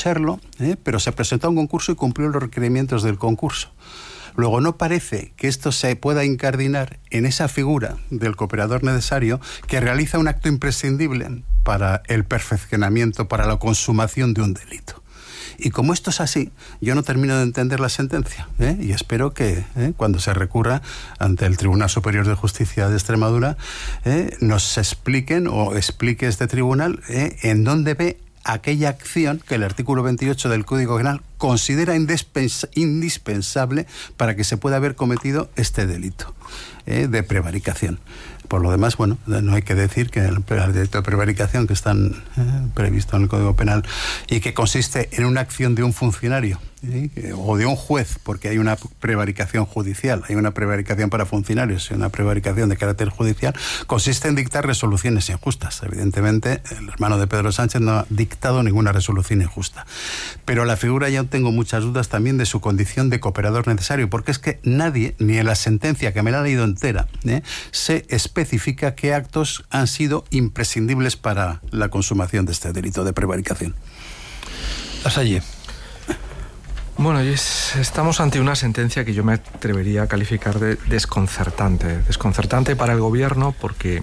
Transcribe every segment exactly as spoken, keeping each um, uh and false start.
serlo, ¿eh? pero se presentó a un concurso y cumplió los requerimientos del concurso. Luego, no parece que esto se pueda incardinar en esa figura del cooperador necesario que realiza un acto imprescindible para el perfeccionamiento, para la consumación de un delito. Y como esto es así, yo no termino de entender la sentencia, ¿eh? y espero que ¿eh? cuando se recurra ante el Tribunal Superior de Justicia de Extremadura ¿eh? nos expliquen o explique este tribunal ¿eh? en dónde ve aquella acción que el artículo veintiocho del Código Penal considera indispens- indispensable para que se pueda haber cometido este delito ¿eh? de prevaricación. Por lo demás, bueno, no hay que decir que el, el delito de prevaricación que está eh, previsto en el Código Penal y que consiste en una acción de un funcionario ¿eh? o de un juez, porque hay una prevaricación judicial, hay una prevaricación para funcionarios y una prevaricación de carácter judicial, consiste en dictar resoluciones injustas. Evidentemente, el hermano de Pedro Sánchez no ha dictado ninguna resolución injusta. Pero la figura, ya tengo muchas dudas también de su condición de cooperador necesario, porque es que nadie, ni en la sentencia, que me la ha leído entera, ¿eh? se especifica qué actos han sido imprescindibles para la consumación de este delito de prevaricación. Lasalle. Bueno, es, estamos ante una sentencia que yo me atrevería a calificar de desconcertante. Desconcertante para el gobierno porque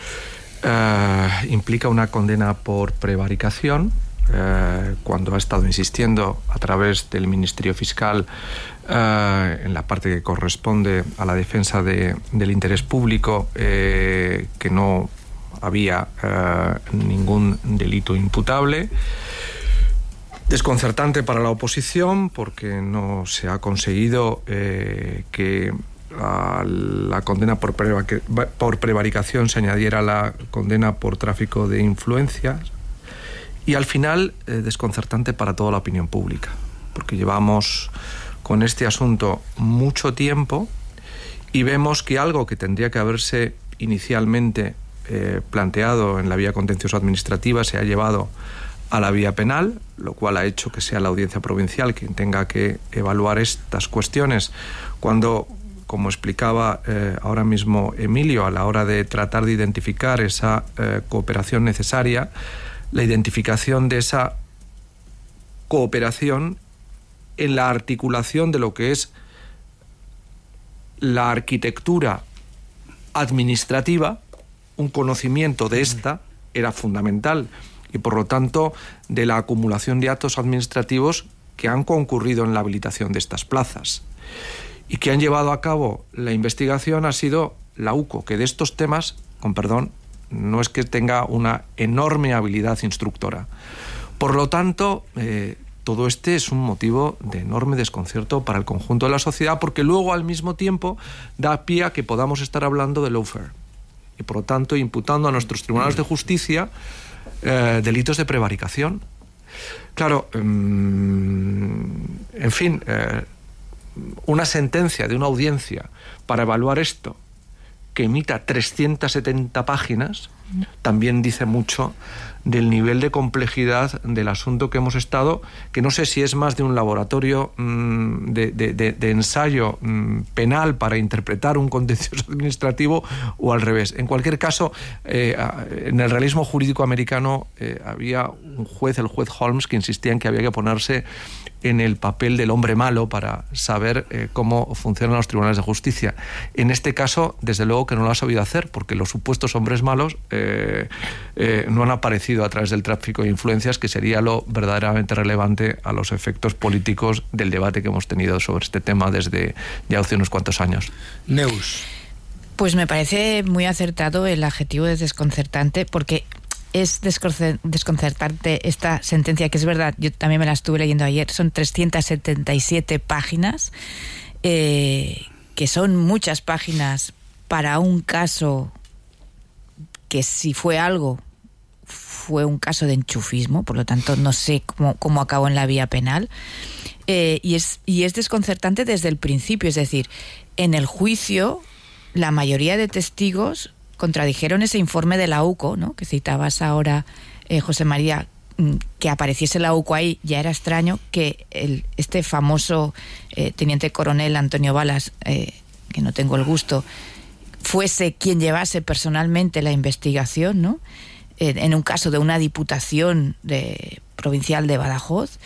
eh, implica una condena por prevaricación, eh, cuando ha estado insistiendo a través del Ministerio Fiscal eh, en la parte que corresponde a la defensa de, del interés público, eh, que no había eh, ningún delito imputable. Desconcertante para la oposición porque no se ha conseguido eh, que a la condena por, preva- por prevaricación se añadiera la condena por tráfico de influencias. Y al final, eh, desconcertante para toda la opinión pública, porque llevamos con este asunto mucho tiempo y vemos que algo que tendría que haberse inicialmente eh, planteado en la vía contencioso administrativa se ha llevado a la vía penal, lo cual ha hecho que sea la Audiencia Provincial quien tenga que evaluar estas cuestiones, cuando, como explicaba eh, ahora mismo Emilio, a la hora de tratar de identificar esa eh, cooperación necesaria, la identificación de esa cooperación en la articulación de lo que es la arquitectura administrativa, un conocimiento de esta era fundamental, y por lo tanto de la acumulación de actos administrativos que han concurrido en la habilitación de estas plazas y que han llevado a cabo la investigación ha sido la U C O, que de estos temas, con perdón, no es que tenga una enorme habilidad instructora. Por lo tanto, eh, todo este es un motivo de enorme desconcierto para el conjunto de la sociedad, porque luego al mismo tiempo da pie a que podamos estar hablando de lawfare y por lo tanto imputando a nuestros tribunales de justicia Eh, delitos de prevaricación. Claro, eh, en fin, eh, una sentencia de una audiencia para evaluar esto, que emita trescientas setenta páginas, también dice mucho del nivel de complejidad del asunto que hemos estado, que no sé si es más de un laboratorio mmm, de, de, de, de ensayo mmm, penal para interpretar un contencioso administrativo o al revés. En cualquier caso, eh, en el realismo jurídico americano eh, había un juez, el juez Holmes, que insistía en que había que ponerse en el papel del hombre malo para saber eh, cómo funcionan los tribunales de justicia. En este caso, desde luego que no lo ha sabido hacer, porque los supuestos hombres malos eh, eh, no han aparecido a través del tráfico de influencias, que sería lo verdaderamente relevante a los efectos políticos del debate que hemos tenido sobre este tema desde ya hace unos cuantos años. Neus. Pues me parece muy acertado el adjetivo de desconcertante, porque es desconcertante esta sentencia, que es verdad, yo también me la estuve leyendo ayer, son trescientas setenta y siete páginas, eh, que son muchas páginas para un caso que, si fue algo, fue un caso de enchufismo, por lo tanto no sé cómo, cómo acabó en la vía penal, eh, y, es, y es desconcertante desde el principio, es decir, en el juicio la mayoría de testigos contradijeron ese informe de la U C O, ¿no?, que citabas ahora, eh, José María. Que apareciese la U C O ahí ya era extraño, que el, este famoso eh, teniente coronel Antonio Balas, eh, que no tengo el gusto, fuese quien llevase personalmente la investigación, ¿no?, eh, en un caso de una diputación de, provincial de Badajoz.